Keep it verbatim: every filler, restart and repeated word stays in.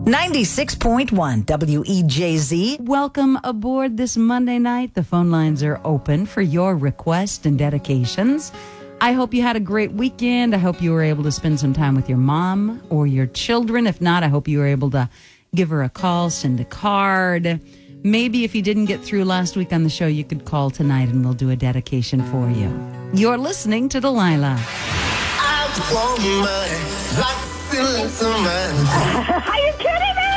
ninety-six point one W E J Z. Welcome aboard this Monday night. The phone lines are open for your requests and dedications. I hope you had a great weekend. I hope you were able to spend some time with your mom or your children. If not, I hope you were able to give her a call, send a card. Maybe if you didn't get through last week on the show, you could call tonight and we'll do a dedication for you. You're listening to Delilah. I want money, lots and lots of money. Are you kidding me?